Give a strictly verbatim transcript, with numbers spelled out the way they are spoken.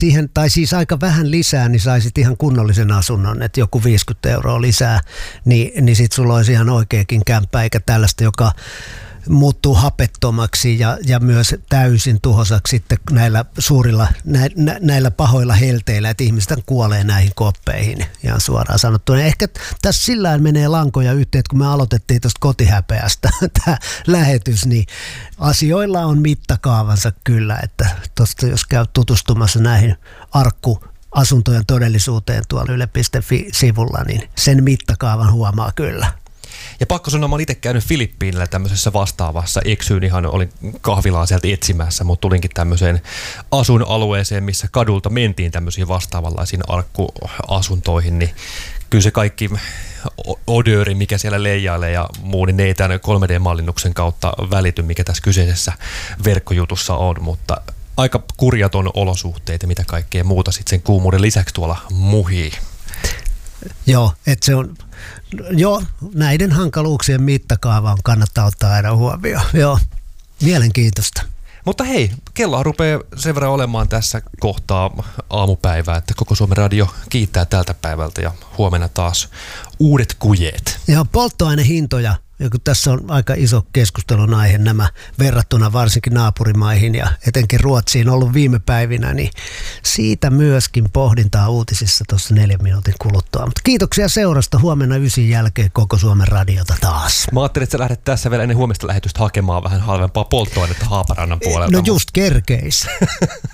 siihen, tai siis aika vähän lisää, niin saisit ihan kunnollisen asunnon, että joku viisikymmentä euroa lisää, niin, niin sit sulla olisi ihan oikeakin kämppä, eikä tällaista, joka muuttuu hapettomaksi ja, ja myös täysin tuhosaksi sitten näillä suurilla, nä, nä, näillä pahoilla helteillä, että ihmiset kuolee näihin koppeihin ihan suoraan sanottuna. Ehkä tässä sillä menee lankoja yhteen, että kun me aloitettiin tuosta kotihäpeästä tämä lähetys, niin asioilla on mittakaavansa kyllä, että tuosta jos käy tutustumassa näihin arkku asuntojen todellisuuteen tuolla yle piste fi-sivulla, niin sen mittakaavan huomaa kyllä. Ja pakko sanoa, mä olen itse käynyt Filippiinillä tämmöisessä vastaavassa. Eksyin ihan, olin kahvilaan sieltä etsimässä, mutta tulinkin tämmöiseen asuinalueeseen, missä kadulta mentiin tämmöisiin vastaavanlaisiin arkkuasuntoihin, niin kyllä se kaikki odööri, mikä siellä leijailee ja muu, niin ne ei tämän kolme D-mallinnuksen kautta välity, mikä tässä kyseisessä verkkojutussa on, mutta aika kurjaton olosuhteet ja mitä kaikkea muuta sitten sen kuumuuden lisäksi tuolla muhii. Joo, että se on, joo, näiden hankaluuksien mittakaavan kannattaa ottaa aina huomioon. Joo, mielenkiintoista. Mutta hei, kello rupeaa sen verran olemaan tässä kohtaa aamupäivää, että koko Suomen Radio kiittää tältä päivältä ja huomenna taas uudet kujeet. Joo, polttoainehintoja. Ja kun tässä on aika iso keskustelun aihe nämä verrattuna varsinkin naapurimaihin ja etenkin Ruotsiin ollut viime päivinä, niin siitä myöskin pohdintaa uutisissa tuossa neljän minuutin kuluttua. Mutta kiitoksia seurasta, huomenna ysin jälkeen koko Suomen Radiota taas. Mä ajattelin, että sä lähdet tässä vielä ennen huomista lähetystä hakemaan vähän halvempaa polttoainetta Haaparannan puolelta. No just kerkeis.